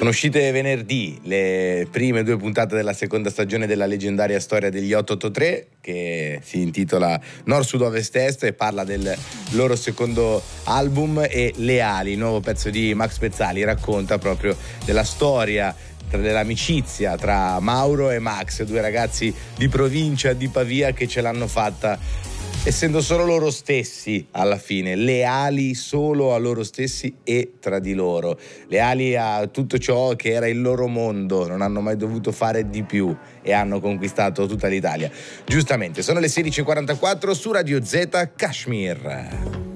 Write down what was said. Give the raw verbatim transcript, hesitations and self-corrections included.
Sono uscite venerdì le prime due puntate della seconda stagione della leggendaria storia degli otto otto tre, che si intitola Nord, Sud, Ovest, Est e parla del loro secondo album, e Leali, il nuovo pezzo di Max Pezzali, racconta proprio della storia, dell'amicizia tra Mauro e Max, due ragazzi di provincia di Pavia che ce l'hanno fatta essendo solo loro stessi alla fine, leali solo a loro stessi e tra di loro, leali a tutto ciò che era il loro mondo, non hanno mai dovuto fare di più e hanno conquistato tutta l'Italia. Giustamente, sono le sedici e quarantaquattro su Radio Z Kashmir.